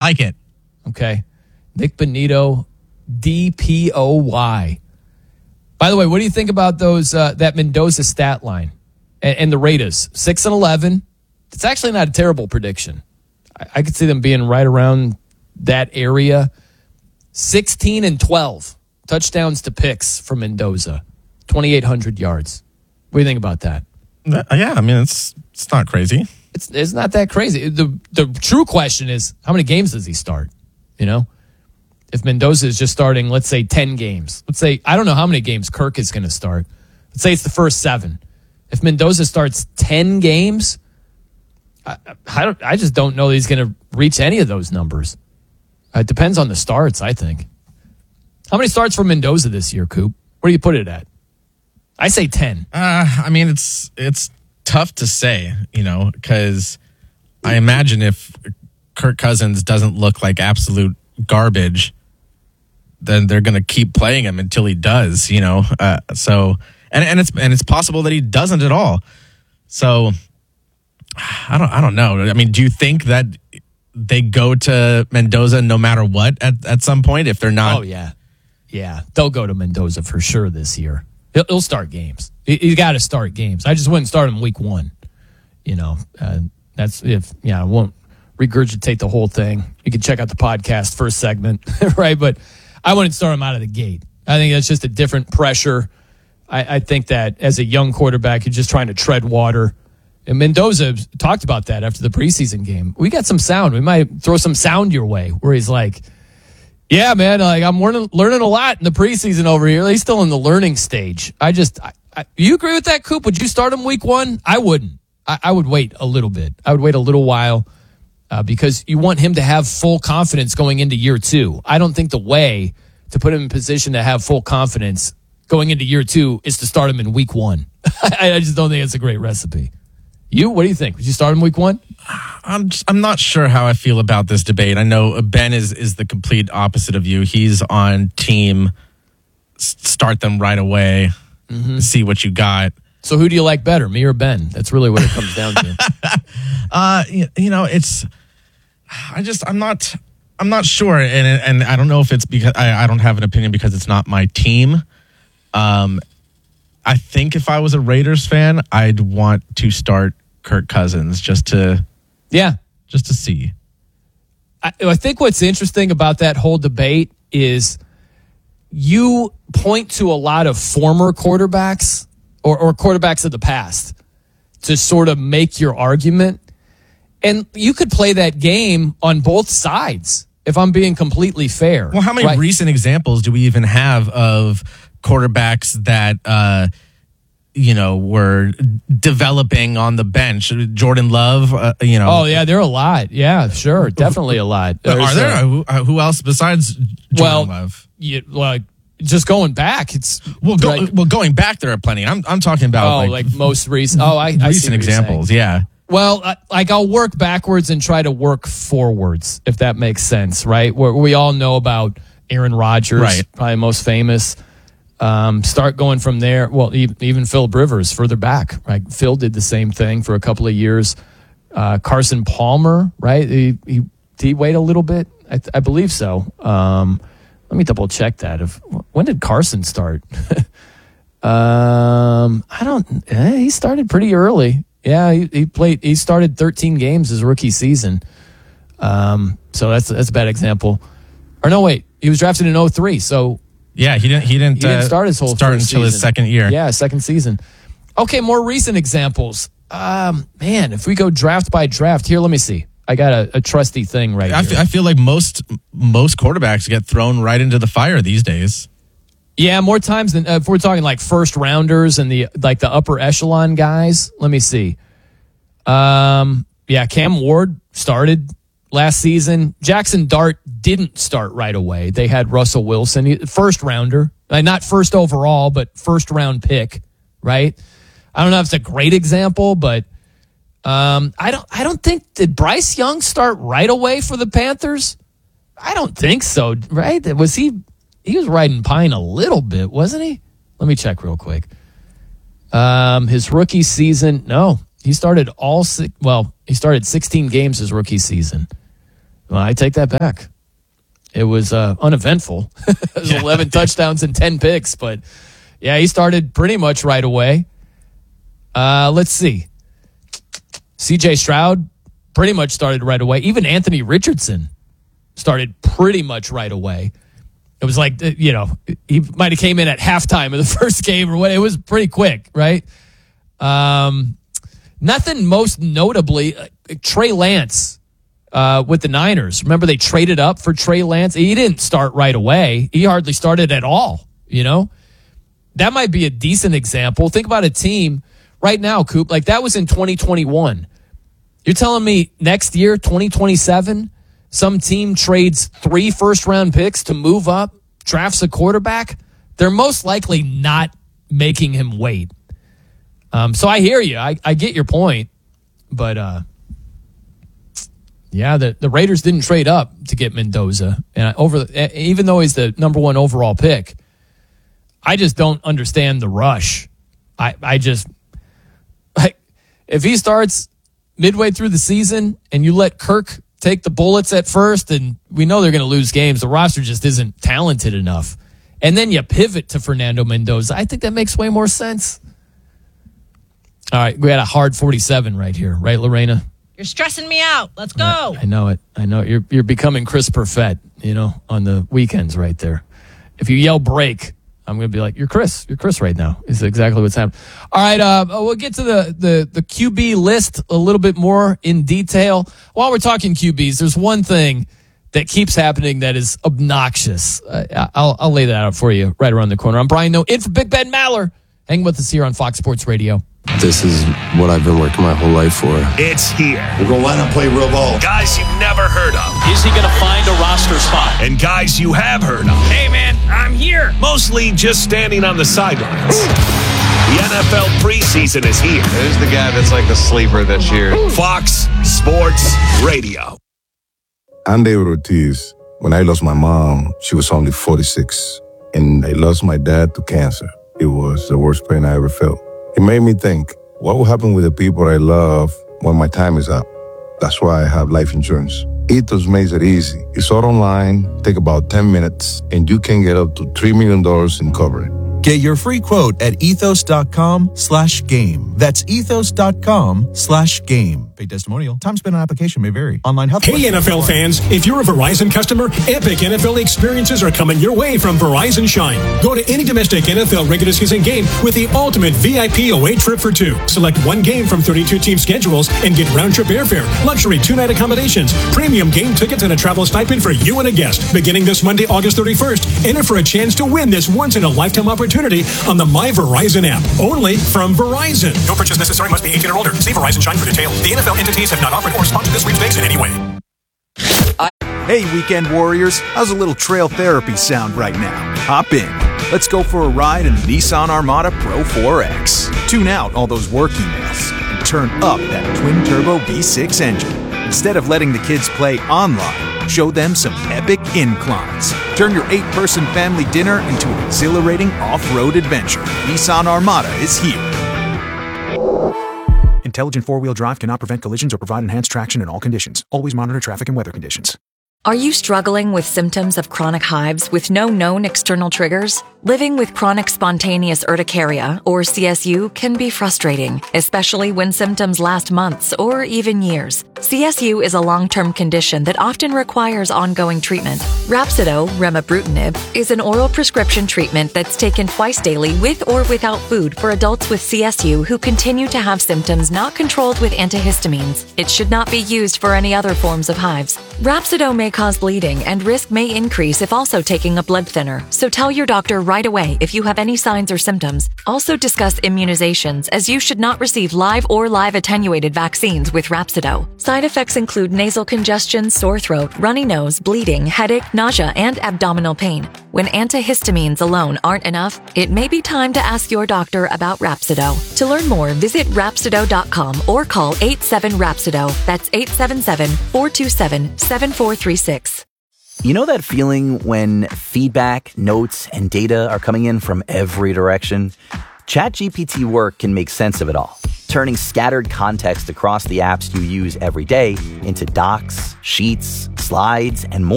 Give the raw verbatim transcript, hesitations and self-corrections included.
like it. Okay. Nick Bonito, D P O Y. By the way, what do you think about those uh, that Mendoza stat line and, and the Raiders? six and eleven. It's actually not a terrible prediction. I, I could see them being right around that area. sixteen and twelve. Touchdowns to picks for Mendoza. twenty-eight hundred yards. What do you think about that? Uh, yeah, I mean, it's it's not crazy. It's it's not that crazy. The the true question is, how many games does he start? You know? If Mendoza is just starting, let's say, ten games. Let's say, I don't know how many games Kirk is going to start. Let's say it's the first seven. If Mendoza starts ten games, I, I, don't, I just don't know that he's going to reach any of those numbers. It depends on the starts, I think. How many starts for Mendoza this year, Coop? Where do you put it at? I say ten. Uh, I mean, it's it's tough to say, you know, because I imagine if Kirk Cousins doesn't look like absolute garbage, then they're going to keep playing him until he does, you know. Uh, so, and and it's and it's possible that he doesn't at all. So, I don't I don't know. I mean, do you think that they go to Mendoza no matter what at, at some point if they're not? Oh yeah, yeah, they'll go to Mendoza for sure this year. He'll, he'll start games. He, he's got to start games. I just wouldn't start him week one. You know, uh, that's if yeah, I won't regurgitate the whole thing. You can check out the podcast first segment, right? But I wouldn't start him out of the gate. I think that's just a different pressure. I, I think that as a young quarterback, you're just trying to tread water. And Mendoza talked about that after the preseason game. We got some sound. We might throw some sound your way where he's like, yeah, man, like I'm learning, learning a lot in the preseason over here. He's still in the learning stage. I just, I, I, you agree with that, Coop? Would you start him week one? I wouldn't. I, I would wait a little bit. I would wait a little while. Uh, because you want him to have full confidence going into year two. I don't think the way to put him in position to have full confidence going into year two is to start him in week one. I, I just don't think it's a great recipe. You, what do you think? Would you start him week one? I'm just, I'm not sure how I feel about this debate. I know Ben is is the complete opposite of you. He's on team start them right away, mm-hmm. see what you got. So who do you like better, me or Ben? That's really what it comes down to. uh, you, you know, it's. I just I'm not I'm not sure, and and I don't know if it's because I, I don't have an opinion because it's not my team. Um, I think if I was a Raiders fan, I'd want to start Kirk Cousins just to yeah just to see. I, I think what's interesting about that whole debate is you point to a lot of former quarterbacks or, or quarterbacks of the past to sort of make your argument. And you could play that game on both sides, if I'm being completely fair. Well, how many right? recent examples do we even have of quarterbacks that, uh, you know, were developing on the bench? Jordan Love, uh, you know. Oh, yeah, there are a lot. Yeah, sure. Definitely a lot. There's are there? A, who, who else besides Jordan well, Love? You, well, just going back, it's well, go, like, well, going back, there are plenty. I'm I'm talking about oh, like, like most recent. Oh, I, I recent examples. Yeah. Well, uh, like I'll work backwards and try to work forwards, if that makes sense, right? Where we all know about Aaron Rodgers, right. probably most famous. Um, start going from there. Well, even Philip Rivers further back, right? Phil did the same thing for a couple of years. Uh, Carson Palmer, right? He, he, did he wait a little bit? I, I believe so. Um, let me double check that. If when did Carson start? um, I don't. Eh, he started pretty early. Yeah, he, he played. He started thirteen games his rookie season. Um, so that's that's a bad example. Or no, wait, he was drafted in oh three. So yeah, he didn't. He didn't, he didn't uh, start his whole start first until season. his second year. Yeah, second season. Okay, more recent examples. Um, man, if we go draft by draft, here, let me see. I got a, a trusty thing right I here. F- I feel like most most quarterbacks get thrown right into the fire these days. Yeah, more times than uh, if we're talking like first rounders and the like the upper echelon guys. Let me see. Um, yeah, Cam Ward started last season. Jackson Dart didn't start right away. They had Russell Wilson, first rounder, uh, not first overall, but first round pick. Right? I don't know if it's a great example, but um, I don't. I don't think did Bryce Young start right away for the Panthers? I don't think so. Right? Was he? He was riding pine a little bit, wasn't he? Let me check real quick. Um, his rookie season, no, he started all six, well, he started sixteen games his rookie season. Well, I take that back. It was uh, uneventful. It was Yeah. eleven touchdowns and ten picks, but yeah, he started pretty much right away. Uh, let's see. C J Stroud pretty much started right away. Even Anthony Richardson started pretty much right away. It was like, you know, he might have came in at halftime of the first game or what. It was pretty quick, right? Um, nothing most notably, uh, Trey Lance uh, with the Niners. Remember they traded up for Trey Lance? He didn't start right away. He hardly started at all, you know? That might be a decent example. Think about a team right now, Coop, like that was in twenty twenty-one. You're telling me next year, twenty twenty-seven, some team trades three first-round picks to move up, drafts a quarterback? They're most likely not making him wait. Um, so I hear you. I, I get your point. But, uh, yeah, the, the Raiders didn't trade up to get Mendoza. And over, the, even though he's the number one overall pick, I just don't understand the rush. I, I just, like, if he starts midway through the season and you let Kirk take the bullets at first, and we know they're going to lose games, the roster just isn't talented enough. And then you pivot to Fernando Mendoza. I think that makes way more sense. All right, we had a hard forty-seven right here, right, Lorena? You're stressing me out. Let's go. I, I know it. I know it. You're you're becoming Chris Perfett, you know, on the weekends right there. If you yell break, I'm going to be like, you're Chris. You're Chris right now. Is exactly what's happening. All right, uh, we'll get to the, the, the Q B list a little bit more in detail. While we're talking Q Bs, there's one thing that keeps happening that is obnoxious. Uh, I'll, I'll lay that out for you right around the corner. I'm Brian Noe, in for Big Ben Maller. Hang with us here on Fox Sports Radio. This is what I've been working my whole life for. It's here. We're going to line up, play real ball. Guys you've never heard of. Is he going to find a roster spot? And guys you have heard of. Hey, man, I'm here. Mostly just standing on the sidelines. The N F L preseason is here. There's the guy that's like the sleeper this year. Fox Sports Radio. I'm David Ortiz. When I lost my mom, she was only forty-six. And I lost my dad to cancer. It was the worst pain I ever felt. It made me think, what will happen with the people I love when my time is up? That's why I have life insurance. Ethos makes it easy. It's all online, take about ten minutes, and you can get up to three million dollars in coverage. Get your free quote at ethos.com slash game. That's ethos.com slash game. Paid testimonial. Time spent on application may vary. Online health. Hey, N F L fans. If you're a Verizon customer, epic N F L experiences are coming your way from Verizon Shine. Go to any domestic N F L regular season game with the ultimate V I P away trip for two. Select one game from thirty-two team schedules and get round-trip airfare, luxury two-night accommodations, premium game tickets, and a travel stipend for you and a guest. Beginning this Monday, August thirty-first, enter for a chance to win this once-in-a-lifetime opportunity on the My Verizon app. Only from Verizon. No purchase necessary. Must be eighteen or older. See Verizon Shine for details. The N F L entities have not offered or sponsored this sweepstakes in any way. Hey, weekend warriors. How's a little trail therapy sound right now? Hop in. Let's go for a ride in the Nissan Armada Pro four X. Tune out all those work emails and turn up that twin-turbo V six engine. Instead of letting the kids play online, show them some epic inclines. Turn your eight-person family dinner into an exhilarating off-road adventure. Nissan Armada is here. Intelligent four-wheel drive cannot prevent collisions or provide enhanced traction in all conditions. Always monitor traffic and weather conditions. Are you struggling with symptoms of chronic hives with no known external triggers? Living with chronic spontaneous urticaria, or C S U, can be frustrating, especially when symptoms last months or even years. C S U is a long-term condition that often requires ongoing treatment. Rhapsido, remibrutinib, is an oral prescription treatment that's taken twice daily with or without food for adults with C S U who continue to have symptoms not controlled with antihistamines. It should not be used for any other forms of hives. Rhapsido may cause bleeding, and risk may increase if also taking a blood thinner, so tell your doctor right away if you have any signs or symptoms. Also discuss immunizations, as you should not receive live or live attenuated vaccines with Rhapsido. Side effects include nasal congestion, sore throat, runny nose, bleeding, headache, nausea, and abdominal pain. When antihistamines alone aren't enough, it may be time to ask your doctor about Rhapsido. To learn more, visit Rhapsido dot com or call eight seven Rhapsido. That's eight seven seven, four two seven, seven four three six. You know that feeling when feedback, notes, and data are coming in from every direction? ChatGPT Work can make sense of it all. turning scattered context across the apps you use every day into docs, sheets, slides, and more.